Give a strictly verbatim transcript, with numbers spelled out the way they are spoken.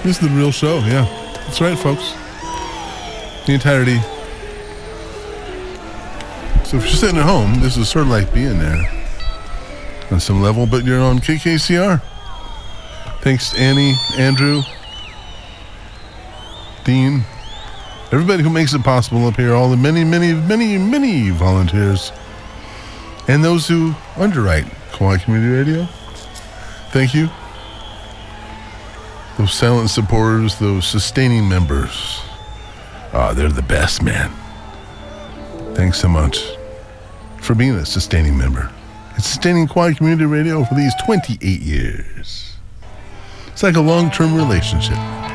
This is the real show, yeah. That's right, folks. The entirety. So if you're sitting at home, this is sort of like being there on some level, but you're on K K C R. Thanks to Annie, Andrew, Dean, everybody who makes it possible up here, all the many, many, many, many volunteers, and those who underwrite Kauai Community Radio. Thank you. Those silent supporters, those sustaining members. Ah, they're the best, man. Thanks so much for being a sustaining member. It's sustaining Kauai Community Radio for these twenty-eight years. It's like a long-term relationship.